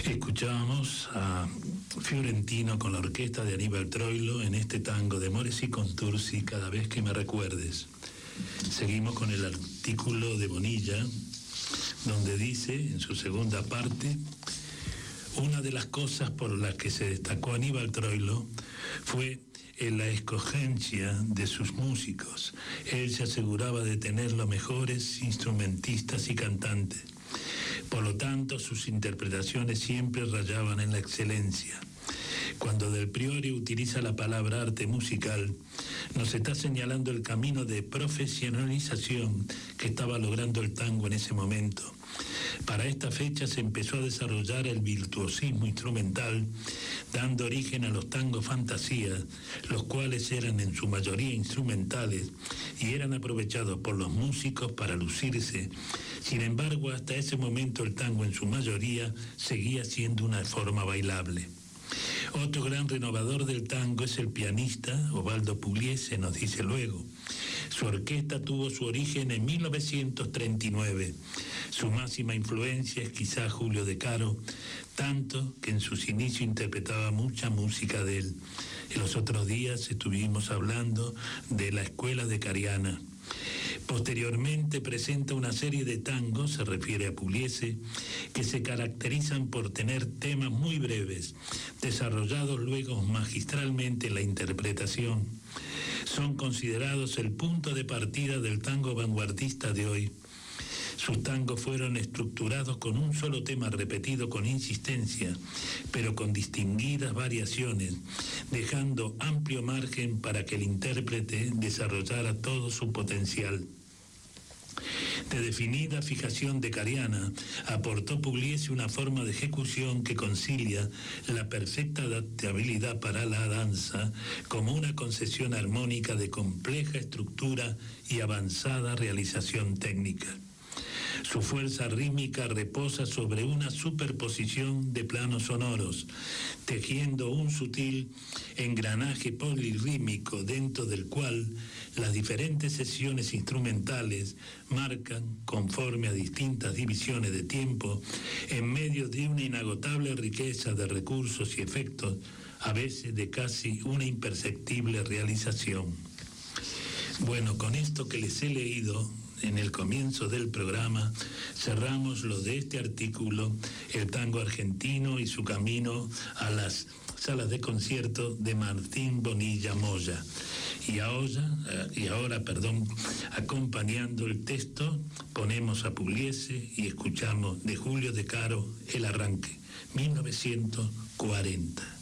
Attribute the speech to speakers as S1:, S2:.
S1: Escuchábamos a Fiorentino con la orquesta de Aníbal Troilo en este tango de Mores y Contursi, Cada vez que me recuerdes. Seguimos con el artículo de Bonilla, donde dice, en su segunda parte, una de las cosas por las que se destacó Aníbal Troilo fue en la escogencia de sus músicos. Él se aseguraba de tener los mejores instrumentistas y cantantes. Por lo tanto, sus interpretaciones siempre rayaban en la excelencia. Cuando Del Priore utiliza la palabra arte musical, nos está señalando el camino de profesionalización que estaba logrando el tango en ese momento. Para esta fecha se empezó a desarrollar el virtuosismo instrumental, dando origen a los tangos fantasía, los cuales eran en su mayoría instrumentales y eran aprovechados por los músicos para lucirse. Sin embargo, hasta ese momento el tango en su mayoría seguía siendo una forma bailable. Otro gran renovador del tango es el pianista Osvaldo Pugliese, nos dice luego. Su orquesta tuvo su origen en 1939. Su máxima influencia es quizá Julio De Caro, tanto que en sus inicios interpretaba mucha música de él. En los otros días estuvimos hablando de la escuela de Cariana. Posteriormente presenta una serie de tangos, se refiere a Pugliese, que se caracterizan por tener temas muy breves, desarrollados luego magistralmente en la interpretación. Son considerados el punto de partida del tango vanguardista de hoy. Sus tangos fueron estructurados con un solo tema repetido con insistencia, pero con distinguidas variaciones, dejando amplio margen para que el intérprete desarrollara todo su potencial. De definida fijación de Cariana, aportó Pugliese una forma de ejecución que concilia la perfecta adaptabilidad para la danza como una concesión armónica de compleja estructura y avanzada realización técnica. Su fuerza rítmica reposa sobre una superposición de planos sonoros, tejiendo un sutil engranaje polirrítmico dentro del cual las diferentes sesiones instrumentales marcan, conforme a distintas divisiones de tiempo, en medio de una inagotable riqueza de recursos y efectos, a veces de casi una imperceptible realización. Bueno, con esto que les he leído en el comienzo del programa, cerramos lo de este artículo, el tango argentino y su camino a las salas de concierto de Martín Bonilla Moya. Y ahora, acompañando el texto, ponemos a Pugliese y escuchamos de Julio De Caro El Arranque, 1940.